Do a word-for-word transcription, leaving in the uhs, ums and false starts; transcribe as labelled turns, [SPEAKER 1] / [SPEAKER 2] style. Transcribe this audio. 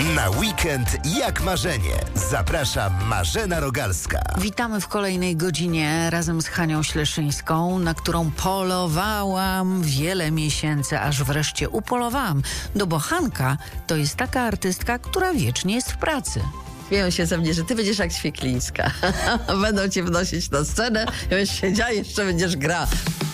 [SPEAKER 1] Na weekend jak marzenie. Zaprasza Marzena Rogalska.
[SPEAKER 2] Witamy w kolejnej godzinie razem z Hanią Śleszyńską, na którą polowałam wiele miesięcy, aż wreszcie upolowałam. No bo Hanka to jest taka artystka, która wiecznie jest w pracy.
[SPEAKER 3] Śmieją się ze mnie, że ty będziesz jak Świeklińska. Będą cię wnosić na scenę, będziesz siedziała i jeszcze będziesz grała.